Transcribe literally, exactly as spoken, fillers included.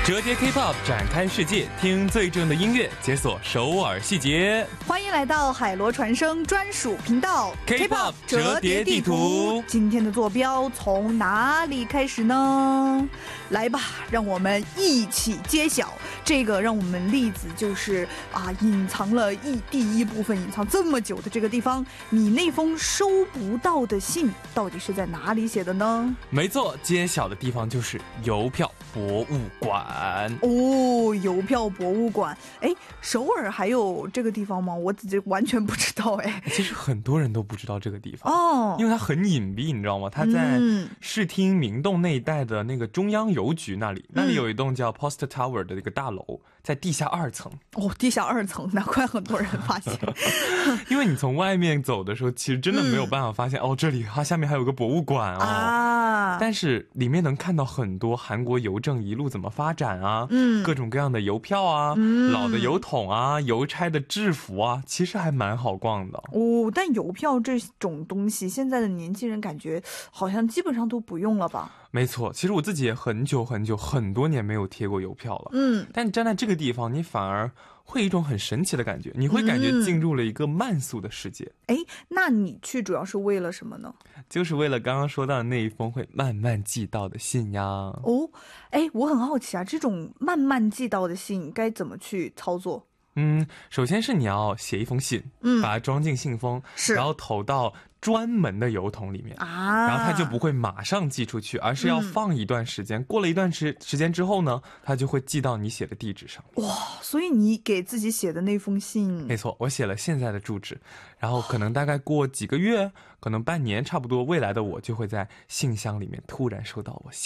折叠 K-pop 展开世界，听最正的音乐，解锁首尔细节。 欢迎来到海螺传声专属频道 K-pop 折叠地图。 今天的坐标从哪里开始呢？来吧，让我们一起揭晓。这个让我们例子就是啊，隐藏了一第一部分隐藏这么久的这个地方，你那封收不到的信到底是在哪里写的呢？ 没错，揭晓的地方就是邮票博物馆。 哦，邮票博物馆。哎，首尔还有这个地方吗？我自己完全不知道。哎， 其实很多人都不知道这个地方哦， 因为它很隐蔽，你知道吗？它在嗯视听明洞那一带的那个中央邮局那里，嗯、那里有一栋叫 Post Tower 的一个大楼，在地下二层。 哦，地下二层，难怪很多人发现。 因为你从外面走的时候，其实真的没有办法发现、嗯、哦，这里它下面还有个博物馆哦。 啊， 但是里面能看到很多韩国邮政一路怎么发展啊，嗯，各种各样的邮票啊、嗯，老的邮筒啊，邮差的制服啊，其实还蛮好逛的。 哦，但邮票这种东西，现在的年轻人感觉好像基本上都不用了吧？ 没错，其实我自己也很久很久很多年没有贴过邮票了。 嗯， 但站在这个地方，你反而会有一种很神奇的感觉，你会感觉进入了一个慢速的世界。 哎、嗯，那你去主要是为了什么呢？ 就是为了刚刚说到的那一封会慢慢寄到的信呀。 哦，哎，我很好奇啊，这种慢慢寄到的信该怎么去操作？ 嗯，首先是你要写一封信，嗯，把它装进信封，是，然后投到专门的邮筒里面啊，然后它就不会马上寄出去，而是要放一段时间，嗯、过了一段时时间之后呢，它就会寄到你写的地址上。 哇，所以你给自己写的那封信， 没错，我写了现在的住址，然后可能大概过几个月，可能半年差不多，未来的我就会在信箱里面突然收到我